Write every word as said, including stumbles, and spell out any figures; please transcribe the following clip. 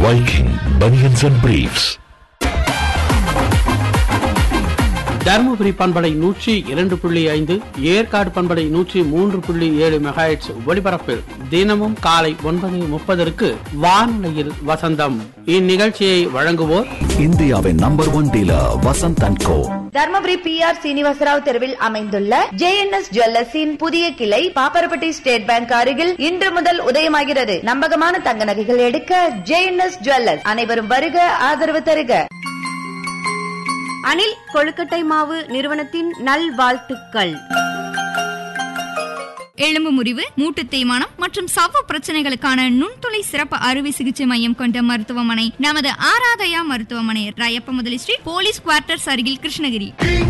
Viking Bunions and Briefs. Dharmapuri பண்பலை நூற்றி இரண்டு புள்ளி ஐந்து, ஏற்காடு பண்பலை நூற்றி மூன்று புள்ளி ஏழு மெகாஹெர்ட்ஸ் ஒலிபரப்பில் தினமும் காலை ஒன்பது முப்பதற்கு வானொலியில் வசந்தம். இந்நிகழ்ச்சியை வழங்குவோர் இந்தியாவின் number one dealer Vasanth and go. Dharmapuri B R Srinivasa Rao தெருவில் அமைந்துள்ள ஜே என் எஸ் ஜுவல்லர்ஸின் புதிய கிளை பாப்பரப்பட்டி ஸ்டேட் பேங்க் அருகில் இன்று முதல் உதயமாகிறது. நம்பகமான தங்க நகைகள் எடுக்க ஜே என் எஸ் ஜுவல்லர்ஸ். அனைவரும் வருக, ஆதரவு தருக. அனில் கொழுக்கட்டை மாவு நிறுவனத்தின் நல்வாழ்த்துக்கள். எலும்பு முறிவு, மூட்டு தேய்மானம் மற்றும் சவ்வு பிரச்சனைகளுக்கான நுண்துளை சிறப்பு அறுவை சிகிச்சை மையம் கொண்ட மருத்துவமனை நமது ஆராதயா மருத்துவமனை, ராயப்ப முதலி ஸ்ட்ரீட், போலீஸ் குவார்டர்ஸ் அருகில், கிருஷ்ணகிரி.